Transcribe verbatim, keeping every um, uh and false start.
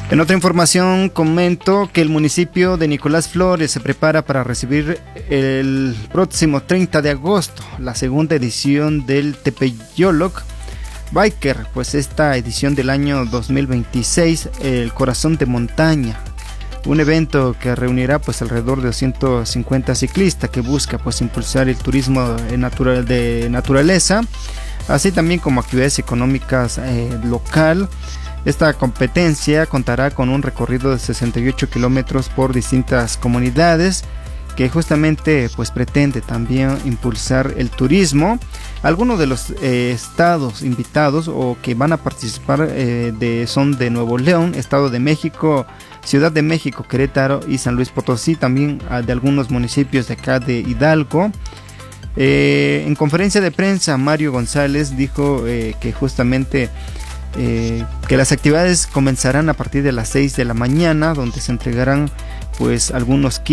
En otra información comento que el municipio de Nicolás Flores se prepara para recibir el próximo treinta de agosto la segunda edición del Tepeyolok Biker, pues esta edición del año dos mil veintiséis, el corazón de montaña, un evento que reunirá pues alrededor de doscientos cincuenta ciclistas, que busca pues impulsar el turismo natural de naturaleza, así también como actividades económicas eh, local. Esta competencia contará con un recorrido de sesenta y ocho kilómetros por distintas comunidades, que justamente pues pretende también impulsar el turismo. Algunos de los eh, estados invitados o que van a participar eh, de, son de Nuevo León, Estado de México, Ciudad de México, Querétaro y San Luis Potosí, también ah, de algunos municipios de acá de Hidalgo. Eh, en conferencia de prensa, Mario González dijo eh, que justamente eh, que las actividades comenzarán a partir de las seis de la mañana, donde se entregarán pues algunos kits